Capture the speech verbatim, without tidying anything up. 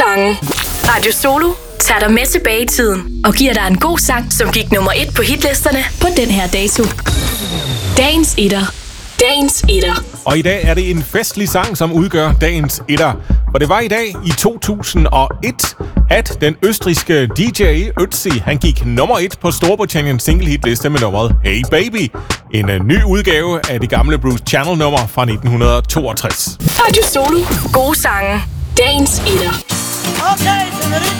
sange. Radio Solo tager dig med tilbage i tiden og giver dig en god sang, som gik nummer et på hitlisterne på den her dato. Dagens etter. Dagens etter. Og i dag er det en festlig sang, som udgør dagens etter. For det var i dag i to tusind og et, at den østrigske D J Ötzi, han gik nummer et på Storbritanniens single-hitliste med nummeret Hey Baby. En uh, ny udgave af det gamle Bruce Channel-nummer fra nitten toogtres. Radio Solo. Gode sange. Dagens etter. Okay,